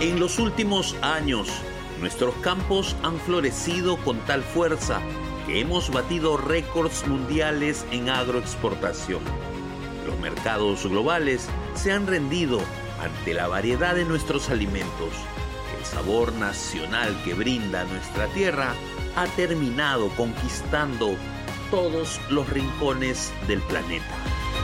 En los últimos años, nuestros campos han florecido con tal fuerza que hemos batido récords mundiales en agroexportación. Los mercados globales se han rendido ante la variedad de nuestros alimentos. El sabor nacional que brinda nuestra tierra ha terminado conquistando todos los rincones del planeta.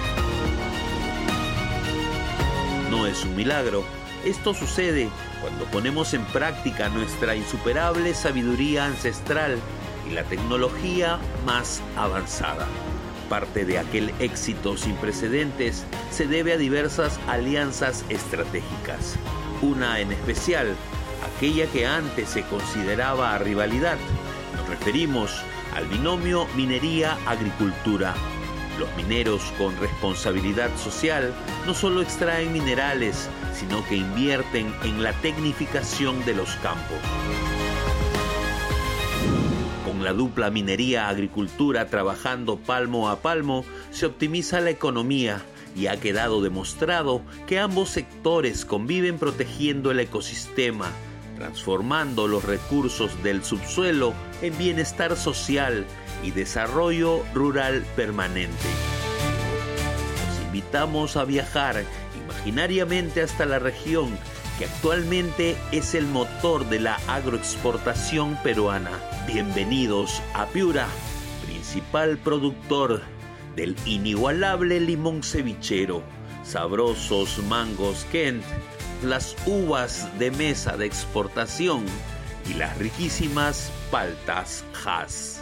No es un milagro. Esto sucede cuando ponemos en práctica nuestra insuperable sabiduría ancestral y la tecnología más avanzada. Parte de aquel éxito sin precedentes se debe a diversas alianzas estratégicas. Una en especial, aquella que antes se consideraba rivalidad. Nos referimos al binomio minería-agricultura. Los mineros con responsabilidad social no solo extraen minerales, sino que invierten en la tecnificación de los campos. Con la dupla minería-agricultura trabajando palmo a palmo, se optimiza la economía y ha quedado demostrado que ambos sectores conviven protegiendo el ecosistema, transformando los recursos del subsuelo en bienestar social y desarrollo rural permanente. Los invitamos a viajar imaginariamente hasta la región que actualmente es el motor de la agroexportación peruana. Bienvenidos a Piura, principal productor del inigualable limón cevichero, sabrosos mangos Kent, las uvas de mesa de exportación y las riquísimas paltas Hass.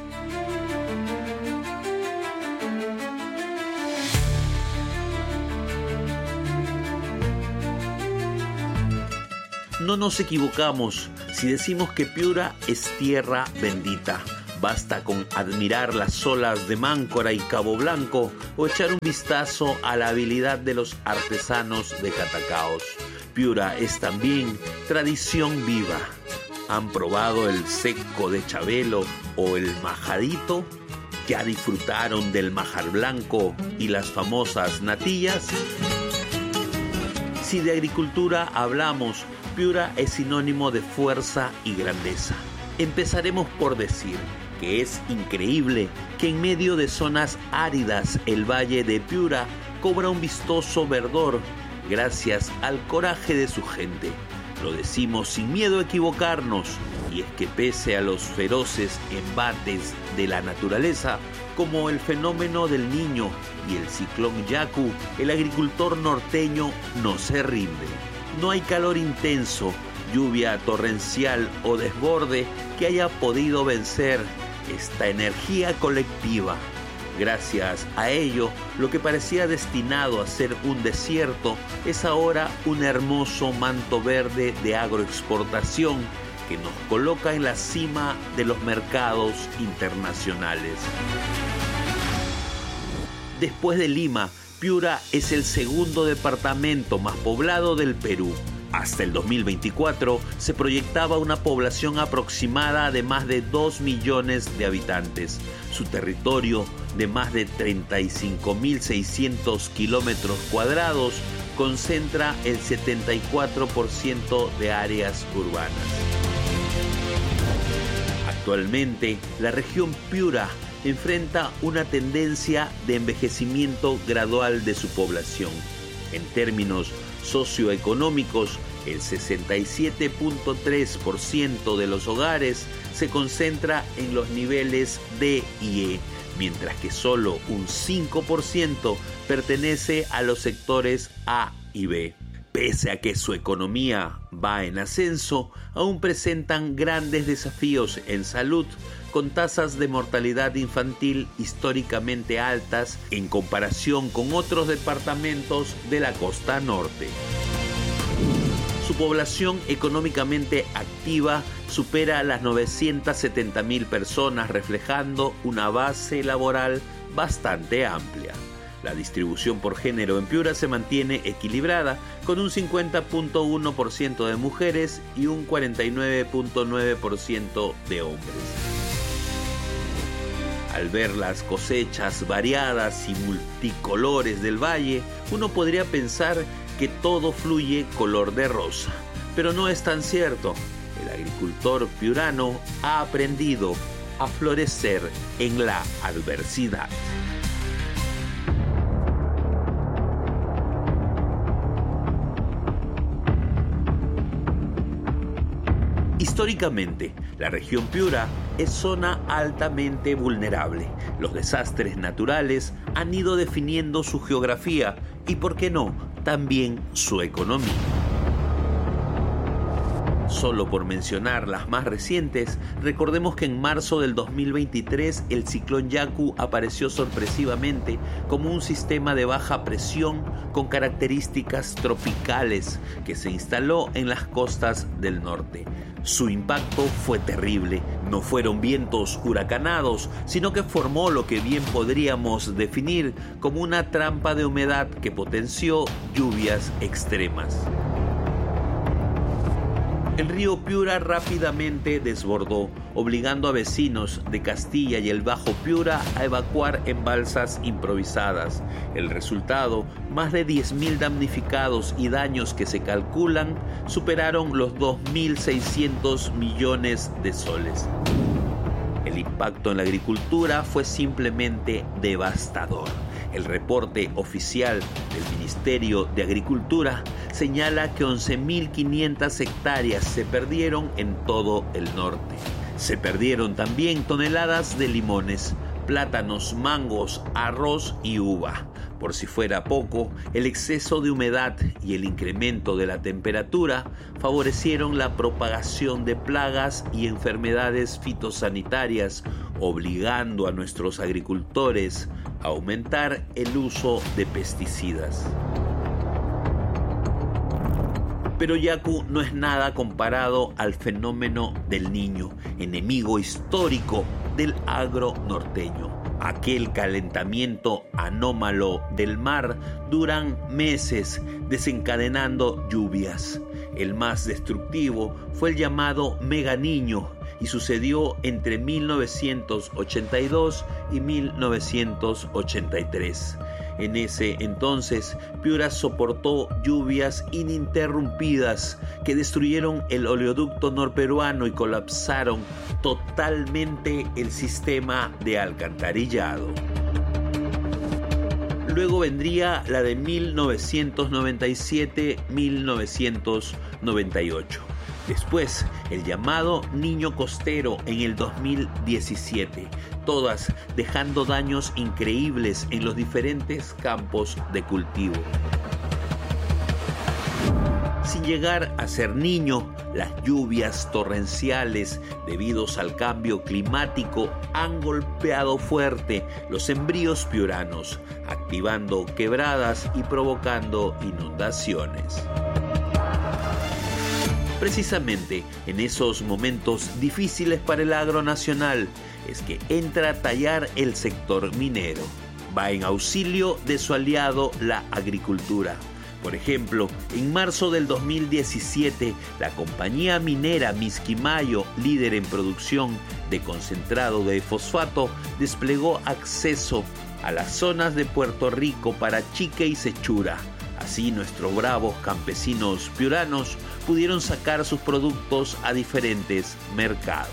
No nos equivocamos si decimos que Piura es tierra bendita. Basta con admirar las olas de Máncora y Cabo Blanco o echar un vistazo a la habilidad de los artesanos de Catacaos. Piura es también tradición viva. ¿Han probado el seco de Chabelo o el majadito? ¿Ya disfrutaron del majar blanco y las famosas natillas? Si de agricultura hablamos, Piura es sinónimo de fuerza y grandeza. Empezaremos por decir que es increíble que en medio de zonas áridas el valle de Piura cobra un vistoso verdor gracias al coraje de su gente. Lo decimos sin miedo a equivocarnos, y es que pese a los feroces embates de la naturaleza, como el fenómeno del Niño y el ciclón Yaku, el agricultor norteño no se rinde. No hay calor intenso, lluvia torrencial o desborde que haya podido vencer esta energía colectiva. Gracias a ello, lo que parecía destinado a ser un desierto es ahora un hermoso manto verde de agroexportación que nos coloca en la cima de los mercados internacionales. Después de Lima, Piura es el segundo departamento más poblado del Perú. Hasta el 2024 se proyectaba una población aproximada de más de 2 millones de habitantes. Su territorio, de más de 35.600 kilómetros cuadrados, concentra el 74% de áreas urbanas. Actualmente, la región Piura enfrenta una tendencia de envejecimiento gradual de su población. En términos socioeconómicos, el 67.3% de los hogares se concentra en los niveles D y E, mientras que solo un 5% pertenece a los sectores A y B. Pese a que su economía va en ascenso, aún presentan grandes desafíos en salud, con tasas de mortalidad infantil históricamente altas en comparación con otros departamentos de la costa norte. Su población económicamente activa supera las 970.000 personas, reflejando una base laboral bastante amplia. La distribución por género en Piura se mantiene equilibrada, con un 50.1% de mujeres y un 49.9% de hombres. Al ver las cosechas variadas y multicolores del valle, uno podría pensar que todo fluye color de rosa. Pero no es tan cierto. El agricultor piurano ha aprendido a florecer en la adversidad. Históricamente, la región Piura es zona altamente vulnerable. Los desastres naturales han ido definiendo su geografía y, por qué no, también su economía. Solo por mencionar las más recientes, recordemos que en marzo del 2023 el ciclón Yaku apareció sorpresivamente como un sistema de baja presión con características tropicales que se instaló en las costas del norte. Su impacto fue terrible. No fueron vientos huracanados, sino que formó lo que bien podríamos definir como una trampa de humedad que potenció lluvias extremas. El río Piura rápidamente desbordó, obligando a vecinos de Castilla y el Bajo Piura a evacuar en balsas improvisadas. El resultado, más de 10.000 damnificados y daños que se calculan, superaron los 2.600 millones de soles. El impacto en la agricultura fue simplemente devastador. El reporte oficial del Ministerio de Agricultura señala que 11.500 hectáreas se perdieron en todo el norte. Se perdieron también toneladas de limones, plátanos, mangos, arroz y uva. Por si fuera poco, el exceso de humedad y el incremento de la temperatura favorecieron la propagación de plagas y enfermedades fitosanitarias, obligando a nuestros agricultores a aumentar el uso de pesticidas. Pero Yaku no es nada comparado al fenómeno del Niño, enemigo histórico del agro norteño. Aquel calentamiento anómalo del mar duran meses, desencadenando lluvias. El más destructivo fue el llamado Mega Niño y sucedió entre 1982 y 1983. En ese entonces, Piura soportó lluvias ininterrumpidas que destruyeron el oleoducto norperuano y colapsaron totalmente el sistema de alcantarillado. Luego vendría la de 1997-1998. Después, el llamado Niño Costero en el 2017, todas dejando daños increíbles en los diferentes campos de cultivo. Sin llegar a ser Niño, las lluvias torrenciales debidos al cambio climático han golpeado fuerte los sembríos piuranos, activando quebradas y provocando inundaciones. Precisamente en esos momentos difíciles para el agro nacional es que entra a tallar el sector minero. Va en auxilio de su aliado, la agricultura. Por ejemplo, en marzo del 2017, la compañía minera Misquimayo, líder en producción de concentrado de fosfato, desplegó acceso a las zonas de Puerto Rico para Chique y Sechura. Así nuestros bravos campesinos piuranos pudieron sacar sus productos a diferentes mercados.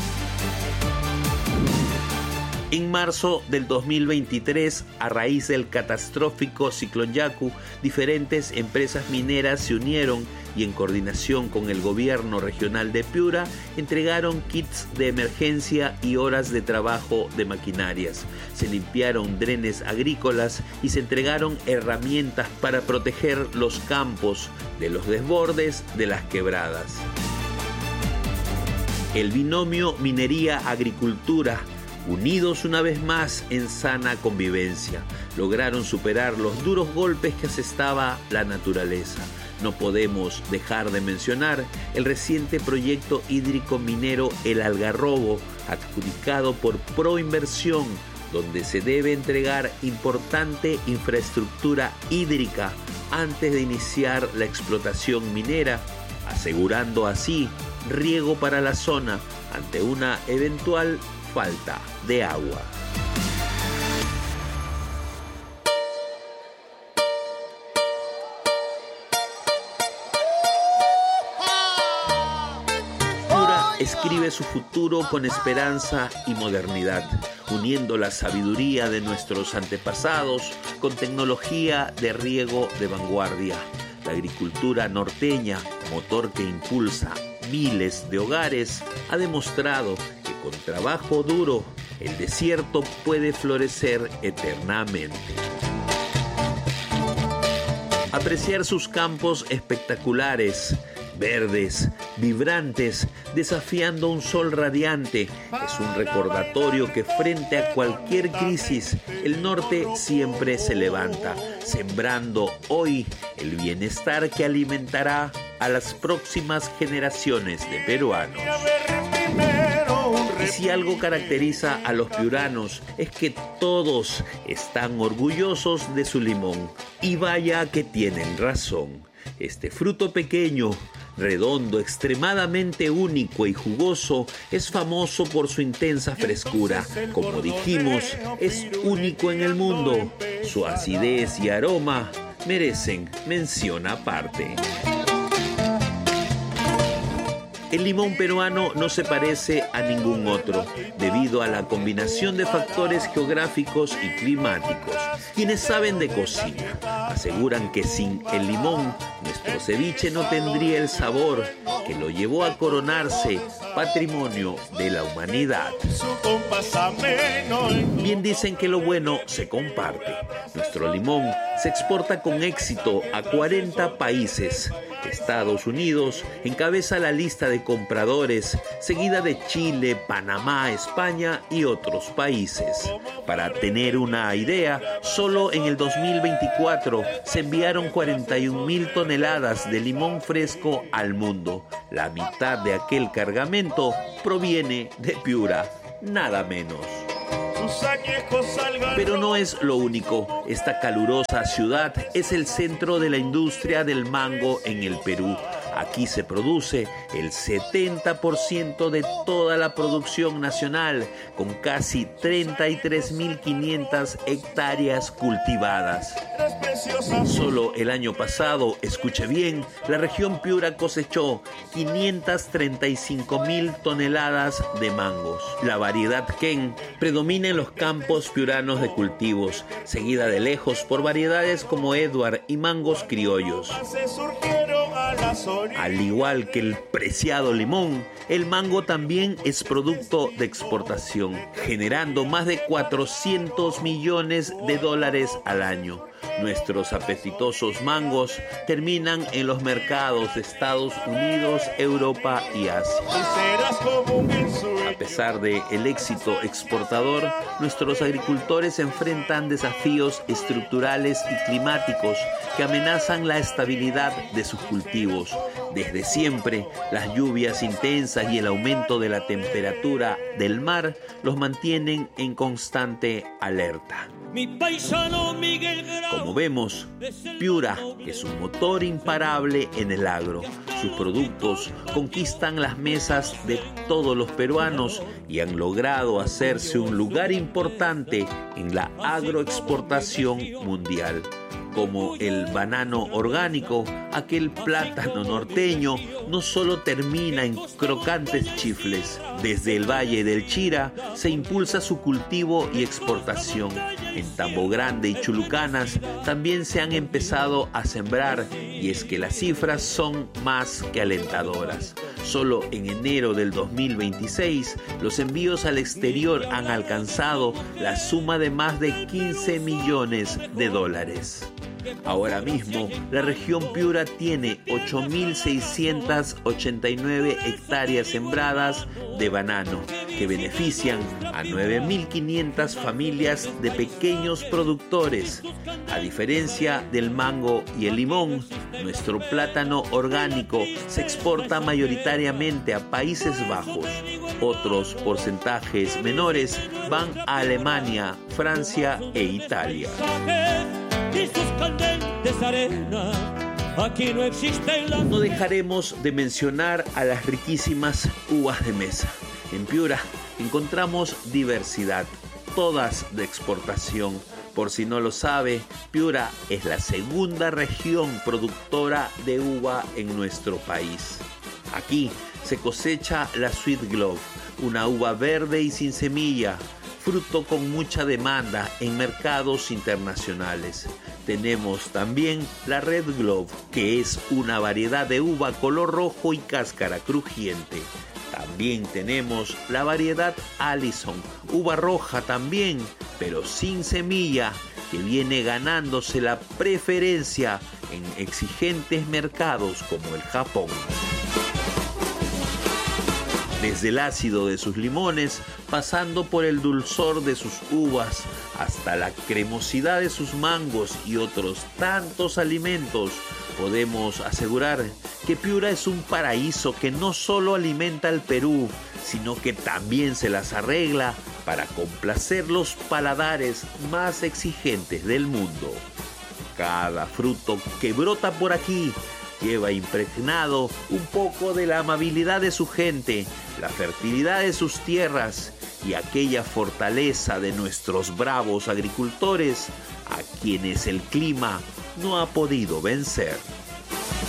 En marzo del 2023, a raíz del catastrófico ciclón Yaku, diferentes empresas mineras se unieron y en coordinación con el gobierno regional de Piura, entregaron kits de emergencia y horas de trabajo de maquinarias. Se limpiaron drenes agrícolas y se entregaron herramientas para proteger los campos de los desbordes de las quebradas. El binomio minería-agricultura, unidos una vez más en sana convivencia, lograron superar los duros golpes que asestaba la naturaleza. No podemos dejar de mencionar el reciente proyecto hídrico minero El Algarrobo, adjudicado por Proinversión, donde se debe entregar importante infraestructura hídrica antes de iniciar la explotación minera, asegurando así riego para la zona ante una eventual falta de agua. escribe su futuro con esperanza y modernidad, uniendo la sabiduría de nuestros antepasados con tecnología de riego de vanguardia. La agricultura norteña, motor que impulsa miles de hogares, ha demostrado que con trabajo duro el desierto puede florecer eternamente. Apreciar sus campos espectaculares, verdes, vibrantes, desafiando un sol radiante, es un recordatorio que frente a cualquier crisis, el norte siempre se levanta, sembrando hoy el bienestar que alimentará a las próximas generaciones de peruanos. Y si algo caracteriza a los piuranos es que todos están orgullosos de su limón. Y vaya que tienen razón. Este fruto pequeño, redondo, extremadamente único y jugoso, es famoso por su intensa frescura. Como dijimos, es único en el mundo. Su acidez y aroma merecen mención aparte. El limón peruano no se parece a ningún otro, debido a la combinación de factores geográficos y climáticos. Quienes saben de cocina aseguran que sin el limón, nuestro ceviche no tendría el sabor que lo llevó a coronarse patrimonio de la humanidad. Bien dicen que lo bueno se comparte. Nuestro limón se exporta con éxito a 40 países. Estados Unidos encabeza la lista de compradores, seguida de Chile, Panamá, España y otros países. Para tener una idea, solo en el 2024 se enviaron 41.000 toneladas de limón fresco al mundo. La mitad de aquel cargamento proviene de Piura, nada menos. Pero no es lo único. Esta calurosa ciudad es el centro de la industria del mango en el Perú. Aquí se produce el 70% de toda la producción nacional, con casi 33.500 hectáreas cultivadas. Solo el año pasado, escuche bien, la región Piura cosechó 535.000 toneladas de mangos. La variedad Ken predomina en los campos piuranos de cultivos, seguida de lejos por variedades como Edward y mangos criollos. Al igual que el preciado limón, el mango también es producto de exportación, generando más de 400 millones de dólares al año. Nuestros apetitosos mangos terminan en los mercados de Estados Unidos, Europa y Asia. A pesar del éxito exportador, nuestros agricultores enfrentan desafíos estructurales y climáticos que amenazan la estabilidad de sus cultivos. Desde siempre, las lluvias intensas y el aumento de la temperatura del mar los mantienen en constante alerta. Como vemos, Piura es un motor imparable en el agro. Sus productos conquistan las mesas de todos los peruanos y han logrado hacerse un lugar importante en la agroexportación mundial. Como el banano orgánico, aquel plátano norteño no solo termina en crocantes chifles. Desde el Valle del Chira se impulsa su cultivo y exportación. En Tambo Grande y Chulucanas también se han empezado a sembrar, y es que las cifras son más que alentadoras. Solo en enero del 2026, los envíos al exterior han alcanzado la suma de más de 15 millones de dólares. Ahora mismo, la región Piura tiene 8.689 hectáreas sembradas de banano, que benefician a 9.500 familias de pequeños productores. A diferencia del mango y el limón, nuestro plátano orgánico se exporta mayoritariamente a Países Bajos. Otros porcentajes menores van a Alemania, Francia e Italia. No dejaremos de mencionar a las riquísimas uvas de mesa. En Piura encontramos diversidad, todas de exportación. Por si no lo sabe, Piura es la segunda región productora de uva en nuestro país. Aquí se cosecha la Sweet Glove, una uva verde y sin semilla, fruto con mucha demanda en mercados internacionales. Tenemos también la Red Glove, que es una variedad de uva color rojo y cáscara crujiente. También tenemos la variedad Allison, uva roja también, pero sin semilla, que viene ganándose la preferencia en exigentes mercados como el Japón. Desde el ácido de sus limones, pasando por el dulzor de sus uvas, hasta la cremosidad de sus mangos y otros tantos alimentos, podemos asegurar que Piura es un paraíso que no solo alimenta al Perú, sino que también se las arregla para complacer los paladares más exigentes del mundo. Cada fruto que brota por aquí lleva impregnado un poco de la amabilidad de su gente, la fertilidad de sus tierras y aquella fortaleza de nuestros bravos agricultores a quienes el clima no ha podido vencer.